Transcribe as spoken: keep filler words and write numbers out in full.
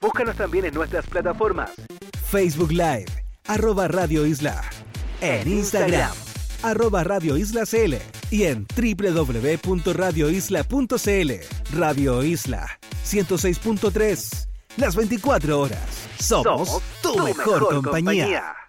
Búscanos también en nuestras plataformas. Facebook Live, arroba Radio Isla. En Instagram, arroba Radio Isla C L. Y en doble u doble u doble u punto radio isla punto c l. Radio Isla, ciento seis punto tres. Las veinticuatro horas. Somos, Somos tu, tu mejor, mejor compañía. compañía.